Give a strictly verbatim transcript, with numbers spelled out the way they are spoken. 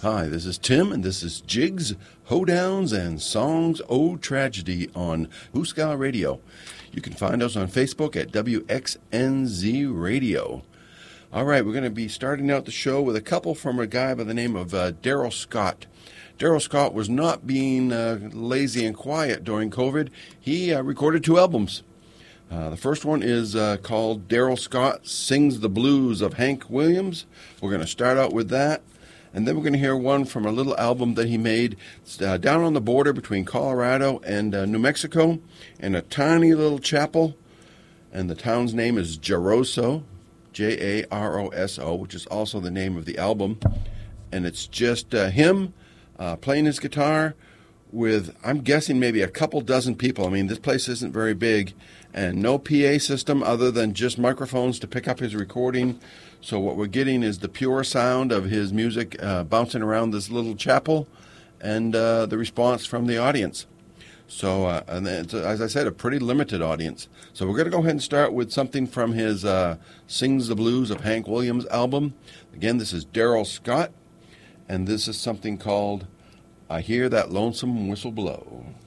Hi, this is Tim, and this is Jigs, Hoedowns, and Songs Ode Tragedy on Hooskow Radio. You can find us on Facebook at W X N Z Radio. All right, we're going to be starting out the show with a couple from a guy by the name of uh, Darrell Scott. Darrell Scott was not being uh, lazy and quiet during COVID. He uh, recorded two albums. Uh, the first one is uh, called Darrell Scott Sings the Blues of Hank Williams. We're going to start out with that. And then we're going to hear one from a little album that he made uh, down on the border between Colorado and uh, New Mexico in a tiny little chapel. And the town's name is Jaroso, J A R O S O, which is also the name of the album. And it's just uh, him uh, playing his guitar with, I'm guessing, maybe a couple dozen people. I mean, this place isn't very big. And no P A system other than just microphones to pick up his recording. So what we're getting is the pure sound of his music uh, bouncing around this little chapel and uh, the response from the audience. So, uh, and it's, as I said, a pretty limited audience. So we're going to go ahead and start with something from his uh, Sings the Blues of Hank Williams album. Again, this is Darrell Scott, and this is something called I Hear That Lonesome Whistle Blow.